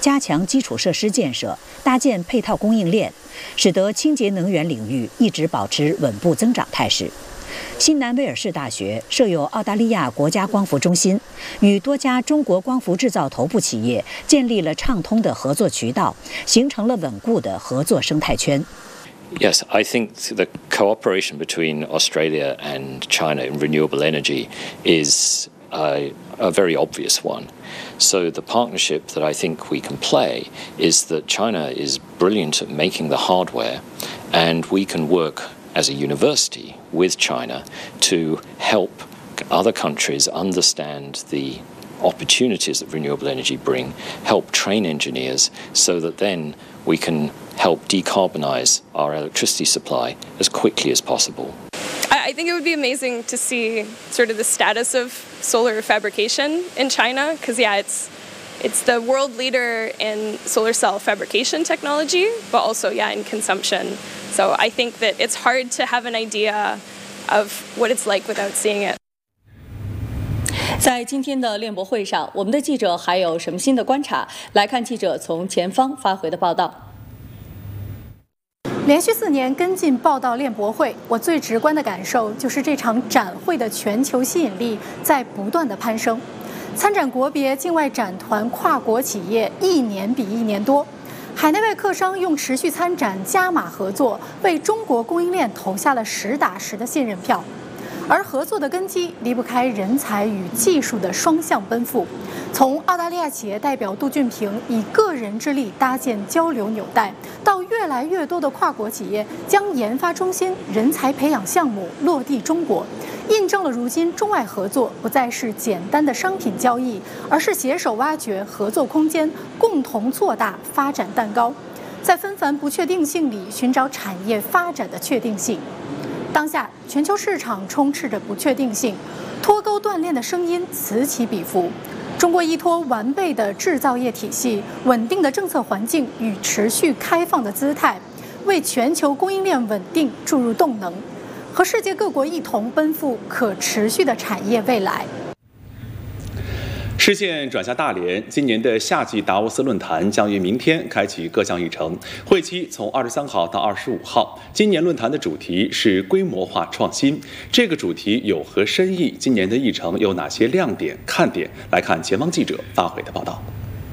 加强基础设施建设，搭建配套供应链，使得清洁能源领域一直保持稳步增长态势。新南威尔士大学设有澳大利亚国家光伏中心，与多家中国光伏制造头部企业建立了畅通的合作渠道，形成了稳固的合作生态圈。 Yes, I think the cooperation between Australia and China in renewable energy is a very obvious one. So the partnership that I think we can play is that China is brilliant at making the hardware, and we can work as a university with China to help other countries understand the opportunities that renewable energy bring, help train engineers so that then we can help decarbonize our electricity supply as quickly as possible. I think it would be amazing to see sort of the status of solar fabrication in China, because it's the world leader in solar cell fabrication technology, but also in consumption. So I think that it's hard to have an idea of what it's like without seeing it. 在今天的链博会上，我们的记者还有什么新的观察？来看记者从前方发回的报道。 连续4年跟进报道链博会，我最直观的感受就是这场展会的全球吸引力在不断的攀升。参展国别、境外展团、跨国企业一年比一年多。海内外客商用持续参展加码合作，为中国供应链投下了实打实的信任票。而合作的根基离不开人才与技术的双向奔赴。从澳大利亚企业代表杜俊平以个人之力搭建交流纽带，到越来越多的跨国企业将研发中心、人才培养项目落地中国，印证了如今中外合作不再是简单的商品交易，而是携手挖掘合作空间，共同做大发展蛋糕，在纷繁不确定性里寻找产业发展的确定性。当下全球市场充斥着不确定性，脱钩断链的声音此起彼伏。中国依托完备的制造业体系、稳定的政策环境与持续开放的姿态，为全球供应链稳定注入动能，和世界各国一同奔赴可持续的产业未来。 视线转向大连，今年的夏季达沃斯论坛将于明天开启各项议程，会期从23号到25号。今年论坛的主题是规模化创新，这个主题有何深意？今年的议程有哪些亮点、看点？来看前方记者发回的报道。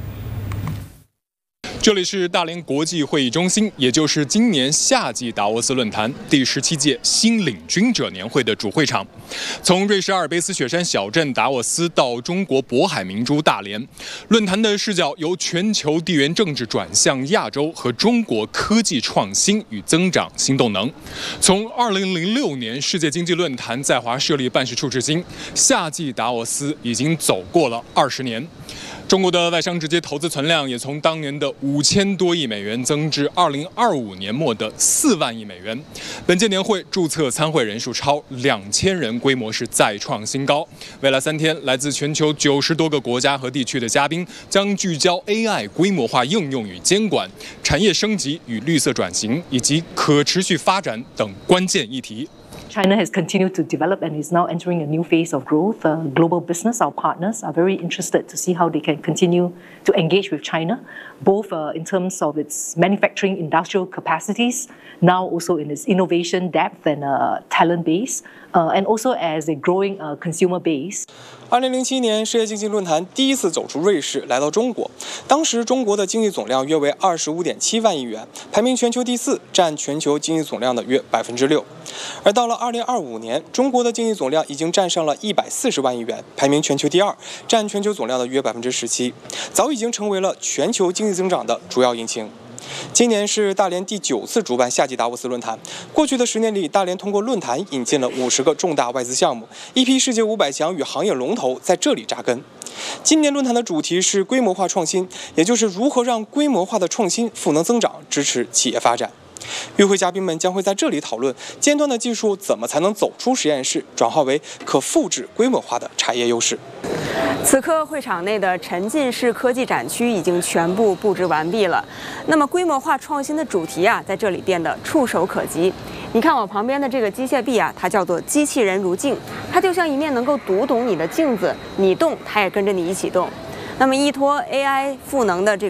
这里是大连国际会议中心，也就是今年夏季达沃斯论坛第17届新领军者年会的主会场。从瑞士阿尔卑斯雪山小镇达沃斯到中国渤海明珠大连，论坛的视角由全球地缘政治转向亚洲和中国科技创新与增长新动能。从2006年世界经济论坛在华设立办事处至今，夏季达沃斯已经走过了20年。中国的外商直接投资存量也从当年的5000多亿美元增至2025年末的4万亿美元。本届年会注册参会人数超2000人，规模是再创新高。未来3天，来自全球90多个国家和地区的嘉宾将聚焦 AI 规模化应用与监管、产业升级与绿色转型以及可持续发展等关键议题。 China has continued to develop and is now entering a new phase of growth. Global business, our partners, are very interested to see how they can continue to engage with China, both in terms of its manufacturing industrial capacities, now also in its innovation depth and talent base, and also as a growing consumer base. 2007年，世界经济论坛第一次走出瑞士，来到中国。当时中国的经济总量约为25.7万亿元，排名全球第4，占全球经济总量的约6%。而到了2025年，中国的经济总量已经占上了140万亿元，排名全球第2，占全球总量的约17%，早已经成为了全球经济增长的主要引擎。今年是大连第9次主办夏季达沃斯论坛。过去的10年里，大连通过论坛引进了50个重大外资项目，一批世界500强与行业龙头在这里扎根。今年论坛的主题是规模化创新，也就是如何让规模化的创新赋能增长，支持企业发展。与会嘉宾们将会在这里讨论尖端的技术怎么才能走出实验室，转化为可复制规模化的产业优势。 此刻会场内的沉浸式科技展区已经全部布置完毕了。那么规模化创新的主题在这里变得触手可及。你看我旁边的这个机械臂它叫做机器人如镜，它就像一面能够读懂你的镜子，你动它也跟着你一起动。那么依托 AI 赋能的这